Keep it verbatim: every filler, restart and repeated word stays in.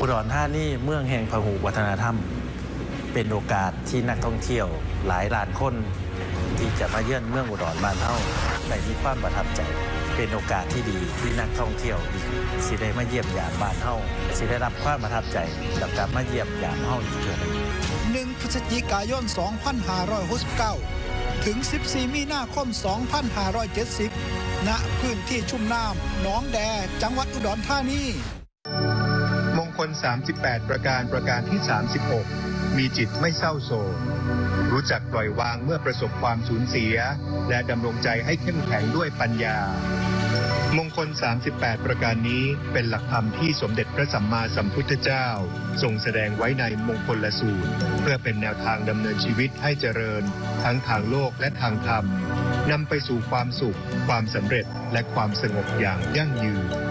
อุดรธานีเมืองแห่งพหุวัฒนธรรมเป็นโอกาสที่นักท่องเที่ยวหลายล้านคนที่จะมาเยือนเมืองอุดรบ้านเฮาได้มีความประทับใจเป็นโอกาสที่ดีที่นักท่องเที่ยวสิได้มาเยี่ยมยามบ้านเฮาสิได้รับความประทับใจกับการมาเยี่ยมยามเฮาอีกเทื่อนึงหนึ่งพฤศจิกายนสองพันห้าร้อยหกสิบเก้าถึงสิบสี่มีนาคมสองพันห้าร้อยเจ็ดสิบณพื้นที่ชุ่มน้ำหนองแดจังหวัดอุดรธานีมงคลสามสิบแปดประการประการที่สามสิบหกมีจิตไม่เศร้าโศกรู้จักปล่อยวางเมื่อประสบความสูญเสียและดำรงใจให้เข้มแข็งด้วยปัญญามงคลสามสิบแปดประการนี้เป็นหลักธรรมที่สมเด็จพระสัมมาสัมพุทธเจ้าทรงแสดงไว้ในมงคลสูตรเพื่อเป็นแนวทางดำเนินชีวิตให้เจริญทั้งทางโลกและทางธรรมนำไปสู่ความสุขความสำเร็จและความสงบอย่างยั่งยืน